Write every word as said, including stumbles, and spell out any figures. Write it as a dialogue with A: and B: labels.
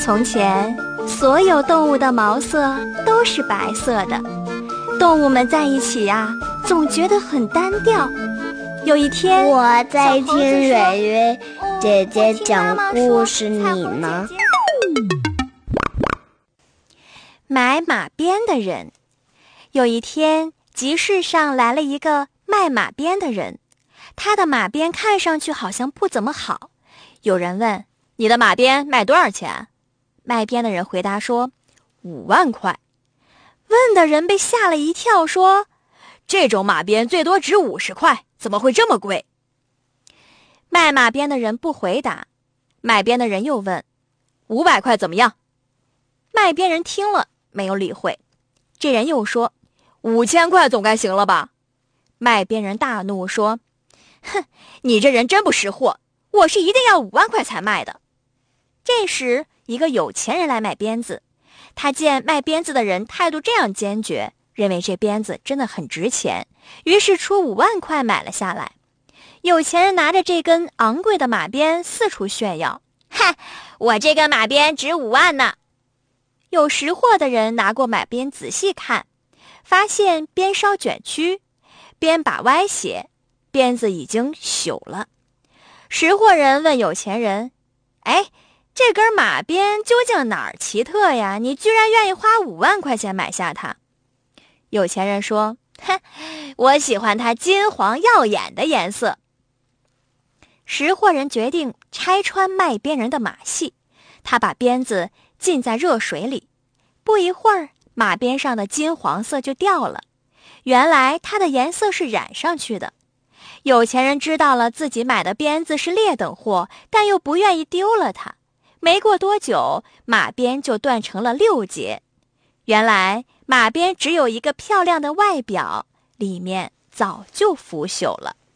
A: 从前，所有动物的毛色都是白色的，动物们在一起呀、啊，总觉得很单调。有一天，
B: 我在听蕊蕊姐姐讲故事，你呢？
A: 买马鞭的人。有一天，集市上来了一个卖马鞭的人，他的马鞭看上去好像不怎么好。有人问：“你的马鞭卖多少钱？”卖鞭的人回答说：“五万块。”问的人被吓了一跳，说：“这种马鞭最多值五十块，怎么会这么贵？”卖马鞭的人不回答，买鞭的人又问：“五百块怎么样？”卖鞭人听了没有理会，这人又说：“五千块总该行了吧？”卖鞭人大怒说：“哼，你这人真不识货，我是一定要五万块才卖的。”这时，一个有钱人来买鞭子，他见卖鞭子的人态度这样坚决，认为这鞭子真的很值钱，于是出五万块买了下来。有钱人拿着这根昂贵的马鞭四处炫耀：“哈，我这根马鞭值五万呢！”有识货的人拿过马鞭仔细看，发现鞭梢卷曲，鞭把歪斜，鞭子已经朽了。识货人问有钱人：“哎，这根马鞭究竟哪儿奇特呀？你居然愿意花五万块钱买下它？”有钱人说：“哼，我喜欢它金黄耀眼的颜色。”识货人决定拆穿卖鞭人的马戏，他把鞭子浸在热水里，不一会儿，马鞭上的金黄色就掉了。原来它的颜色是染上去的。有钱人知道了自己买的鞭子是劣等货，但又不愿意丢了它。没过多久，马鞭就断成了六截。原来马鞭只有一个漂亮的外表，里面早就腐朽了。